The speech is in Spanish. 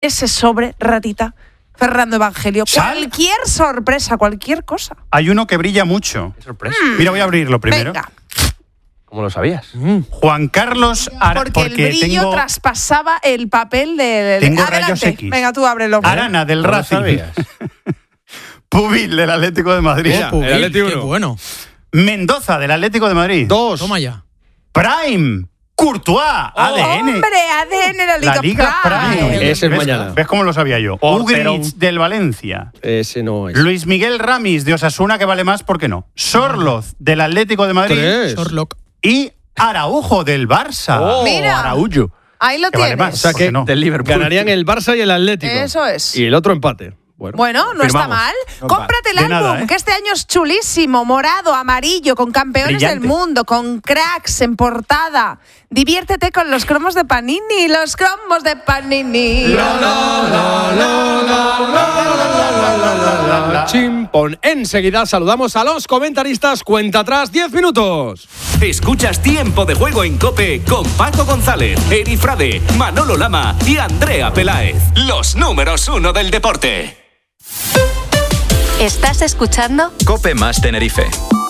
ese sobre, ratita, Fernando Evangelio. ¿Sal? Cualquier sorpresa, cualquier cosa. Hay uno que brilla mucho. Qué sorpresa. Mira, voy a abrirlo primero. Venga, ¿Cómo lo sabías? Juan Carlos porque el brillo traspasaba el papel de... Tengo Adelante. rayos X. Venga, tú ábrelo. Arana del ¿No lo Racing. sabías? Pubil del Atlético de Madrid. Mira, el Atleti Qué 1. bueno. Mendoza del Atlético de Madrid. 2. Toma ya. Prime. Courtois. ADN. ¡Hombre, ADN la La Prime. Ese es ¿Ves? mañana. ¿Ves cómo lo sabía yo? Portero. Ugrich del Valencia. Ese no es. Luis Miguel Ramis de Osasuna, que vale más, ¿por qué no? Sorloz del Atlético de Madrid. 3. Sherlock. Y Araujo del Barça. Oh, Mira. Araújo. Ahí lo Que vale tienes. más. O sea ¿Por que qué no? del Liverpool ganarían el Barça y el Atlético. Eso es. Y el otro empate. Bueno, no está Firmamos. mal. No, Cómprate el de álbum, nada, ¿eh? que este año es chulísimo, morado, amarillo, con campeones Brillante. del mundo, con cracks en portada. Diviértete con los cromos de Panini, los cromos de Panini. Chimpón. Enseguida saludamos a los comentaristas. Cuenta atrás, 10 minutos. Escuchas Tiempo de Juego en COPE con Paco González, Eri Frade, Manolo Lama y Andrea Peláez. Los números 1 del deporte. ¿Estás escuchando? COPE más Tenerife.